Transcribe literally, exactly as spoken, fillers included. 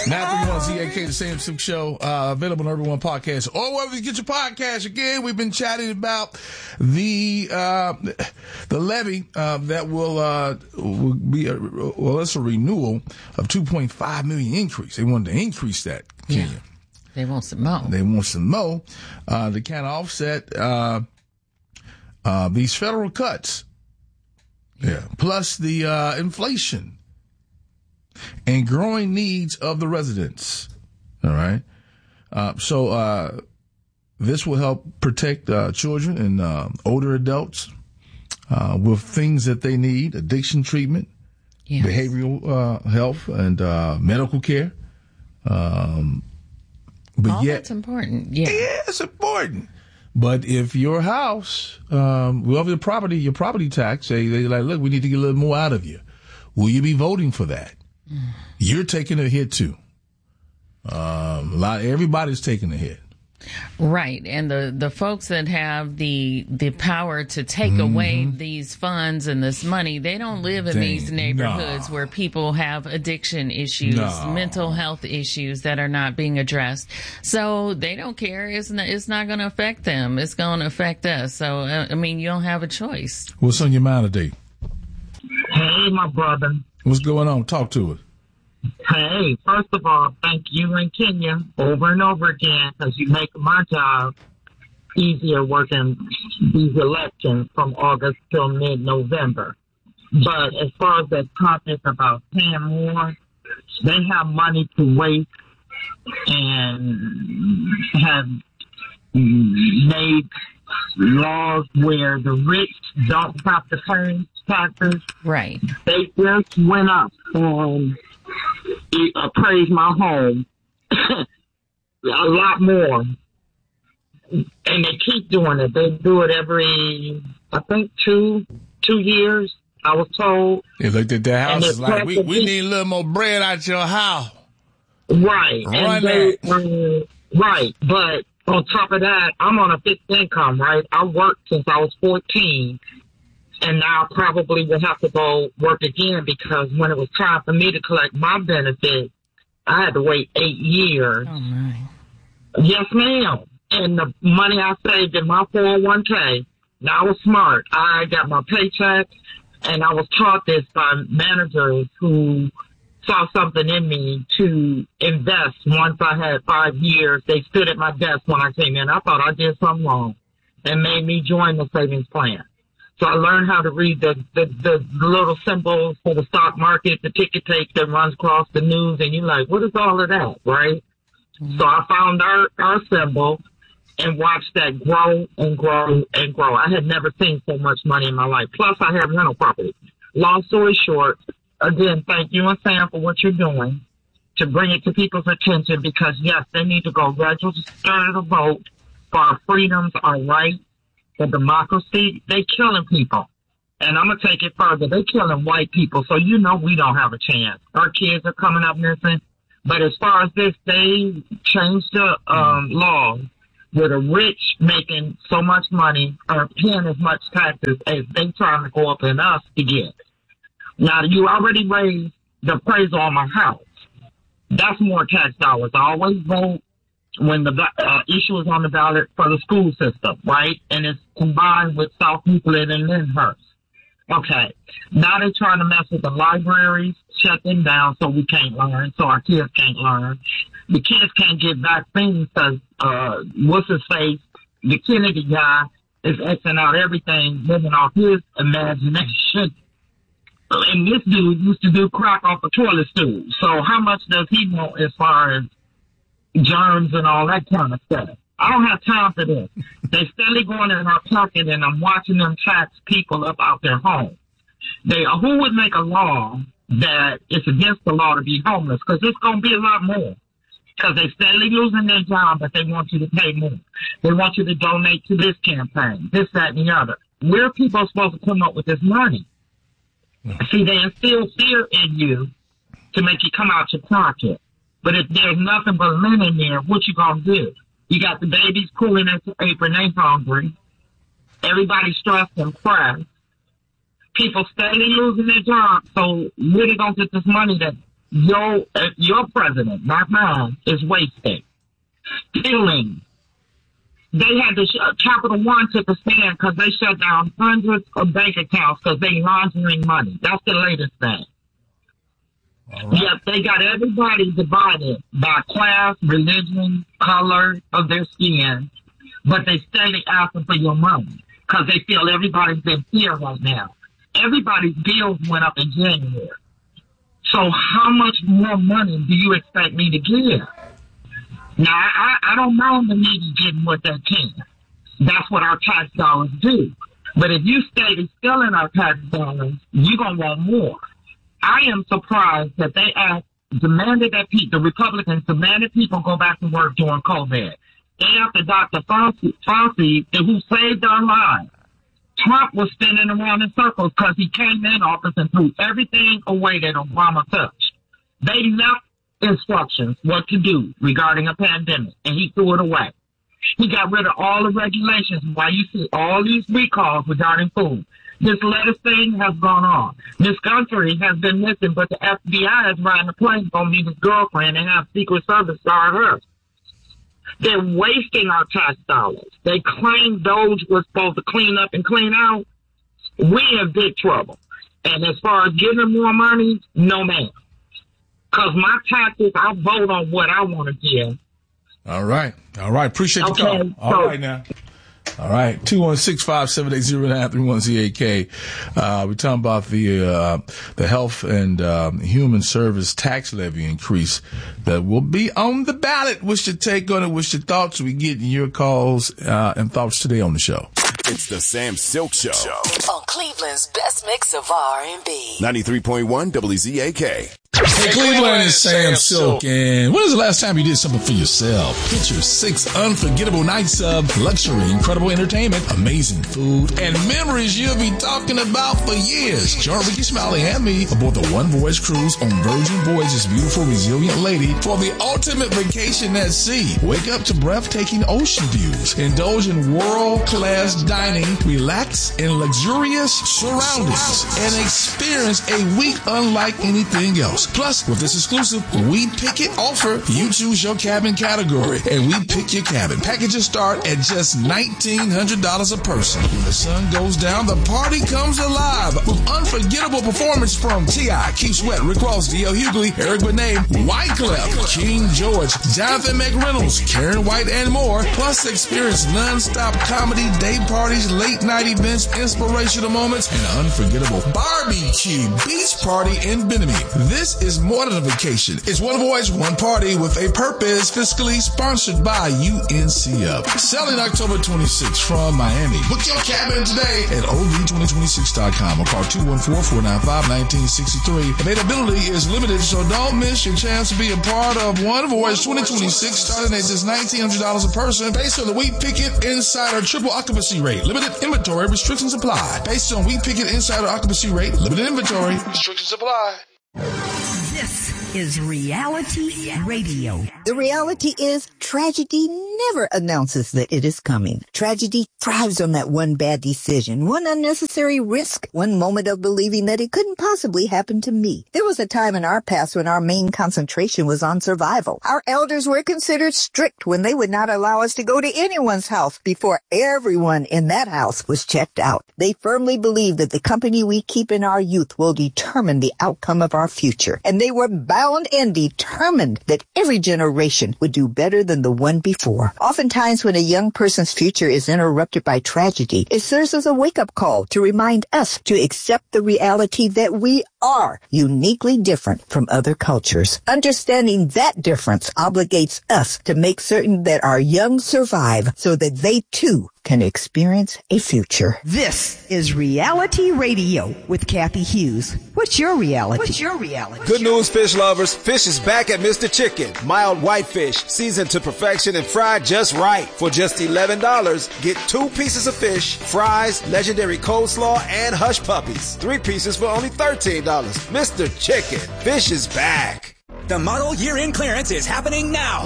nine three one Z A K, the Sam Suk Show, uh, available on Everyone Podcast or wherever you get your podcast. Again, we've been chatting about the uh, the levy uh, that will uh, will be a, well, it's a renewal of two point five million increase. They wanted to increase that, Kenya. Yeah. They want some more. They want some more uh, to kind of offset uh, uh, these federal cuts. Yeah. yeah. Plus the uh, inflation and growing needs of the residents. All right. Uh, so uh, this will help protect uh, children and uh, older adults uh, with things that they need: addiction treatment, yes. behavioral uh, health, and uh, medical care. Um, but All yet, that's important. Yeah. yeah, it's important. But if your house, um, well, your property, your property tax, they they like, look, we need to get a little more out of you. Will you be voting for that? Mm. You're taking a hit too. Um, a lot, everybody's taking a hit. Right. And the, the folks that have the the power to take mm-hmm. away these funds and this money, they don't live in Dang, these neighborhoods nah. where people have addiction issues, nah. mental health issues that are not being addressed. So they don't care. It's not, it's not going to affect them. It's going to affect us. So, uh, I mean, you don't have a choice. What's on your mind today? Hey, my brother. What's going on? Talk to us. Hey, first of all, thank you and Kenya over and over again because you make my job easier working these elections from August till mid-November. But as far as that topic about paying more, they have money to waste and have made laws where the rich don't have to pay taxes. Right. They just went up on appraise my home a lot more, and they keep doing it. They do it every, I think, two two years. I was told. They looked at their house is like, we, we need a little more bread out your house. Right, Run and they, um, right. But on top of that, I'm on a fixed income. Right, I worked since I was fourteen. And now I probably will have to go work again because when it was time for me to collect my benefit, I had to wait eight years. Oh, my. Yes, ma'am. And the money I saved in my four oh one k, now I was smart. I got my paycheck, and I was taught this by managers who saw something in me to invest. Once I had five years, they stood at my desk when I came in. I thought I did something wrong and made me join the savings plan. So I learned how to read the, the, the little symbols for the stock market, the ticker tape that runs across the news, and you're like, what is all of that, right? Mm-hmm. So I found our, our symbol and watched that grow and grow and grow. I had never seen so much money in my life. Plus, I have rental property. Long story short, again, thank you and Sam for what you're doing to bring it to people's attention because, yes, they need to go register to vote for our freedoms, our rights. The democracy, they killing people. And I'm going to take it further. They killing white people, so you know we don't have a chance. Our kids are coming up missing. But as far as this, they changed the um, law with the rich making so much money or paying as much taxes as they trying to go up in us to get. Now, you already raised the appraisal on my house. That's more tax dollars. I always vote when the uh, issue is on the ballot for the school system, right? And it's combined with South Euclid and Lyndhurst. Okay. Now they're trying to mess with the libraries, shut them down so we can't learn, so our kids can't learn. The kids can't get vaccines because, uh, what's his face? The Kennedy guy is Xing out everything, living off his imagination. And this dude used to do crack off a toilet stool. So how much does he want as far as germs and all that kind of stuff? I don't have time for this. They steadily going in our pocket, and I'm watching them tax people up out their home. They who would make a law that it's against the law to be homeless? Because it's going to be a lot more. Because they steadily losing their job, but they want you to pay more. They want you to donate to this campaign, this, that, and the other. Where are people supposed to come up with this money? See, they instill fear in you to make you come out your pocket. But if there's nothing but linen there, what you gonna do? You got the babies pulling at the apron, they hungry. Everybody's stressed and pressed. People steadily losing their jobs. So where they gonna get this money that your uh, your president, not mine, is wasting. Stealing. They had to, sh- Capital One took a stand because they shut down hundreds of bank accounts because they laundering money. That's the latest thing. All right. Yep, they got everybody divided by class, religion, color of their skin, but they steady asking for your money because they feel everybody's in fear right now. Everybody's bills went up in January. So how much more money do you expect me to give? Now, I, I don't mind the needy getting what they can. That's what our tax dollars do. But if you stay stealing our tax dollars, you're going to want more. I am surprised that they asked, demanded that people, the Republicans demanded people go back to work during COVID. After Doctor Fauci, Fauci, who saved our lives, Trump was spinning around in circles because he came in office and threw everything away that Obama touched. They left instructions what to do regarding a pandemic, and he threw it away. He got rid of all the regulations. Why you see all these recalls regarding food. This lettuce thing has gone on. This country has been missing, but the F B I is riding a plane on me, his girlfriend, and have Secret Service guard her. They're wasting our tax dollars. They claim those were supposed to clean up and clean out. We in big trouble. And as far as giving more money, no ma'am. Because my taxes, I vote on what I want to give. All right. All right. Appreciate the okay, call. All so, right now. All right. two one six, five seven eight, zero nine three one Z A K. Uh, we're talking about the, uh, the Health and, um, Human Service tax levy increase that will be on the ballot. What's your take on it? What's your thoughts? We get your calls, uh, and thoughts today on the show. It's the Sam Silk Show. On Cleveland's best mix of R and B. ninety-three point one W Z A K. Hey, Cleveland, it's Sam Silk. And when was the last time you did something for yourself? Get your six unforgettable nights of luxury, incredible entertainment, amazing food, and memories you'll be talking about for years. Join Ricky Smiley and me aboard the One Voyage cruise on Virgin Voyage's beautiful, resilient lady for the ultimate vacation at sea. Wake up to breathtaking ocean views, indulge in world-class dining, relax in luxurious surroundings, and experience a week unlike anything else. Plus, with this exclusive We Pick It offer, you choose your cabin category, and we pick your cabin. Packages start at just nineteen hundred dollars a person. When the sun goes down, the party comes alive with unforgettable performance from T I, Keith Sweat, Rick Ross, D L Hughley, Eric Benet, Wyclef, King George, Jonathan McReynolds, Karen White, and more. Plus, experience non-stop comedy, day parties, late-night events, inspirational moments, and an unforgettable barbecue beach party in Benemy. This is more than a vacation. It's One Voyage, One Party with a purpose, fiscally sponsored by U N C F. Selling October twenty-sixth from Miami. Book your cabin today at O V twenty twenty-six dot com or call two one four, four nine five, one nine six three. Availability is limited, so don't miss your chance to be a part of One Voyage twenty twenty-six, starting at just nineteen hundred dollars a person based on the We Pick It Insider triple occupancy rate. Limited inventory, restrictions apply. Based on We Pick It Insider occupancy rate, limited inventory, restrictions apply. This is Reality Radio. The reality is tragedy never announces that it is coming. Tragedy thrives on that one bad decision, one unnecessary risk, one moment of believing that it couldn't possibly happen to me. There was a time in our past when our main concentration was on survival. Our elders were considered strict when they would not allow us to go to anyone's house before everyone in that house was checked out. They firmly believed that the company we keep in our youth will determine the outcome of our future, and they were bound and determined that every generation would do better than the one before. Oftentimes, when a young person's future is interrupted by tragedy, it serves as a wake-up call to remind us to accept the reality that we are uniquely different from other cultures. Understanding that difference obligates us to make certain that our young survive so that they too can experience a future. This is Reality Radio with Kathy Hughes. What's your reality? What's your reality? Good news, fish lovers. Fish is back at Mister Chicken. Mild whitefish, seasoned to perfection and fried just right. For just eleven dollars, get two pieces of fish, fries, legendary coleslaw, and hush puppies. Three pieces for only thirteen dollars. Mister Chicken. Fish is back. The model year-end clearance is happening now.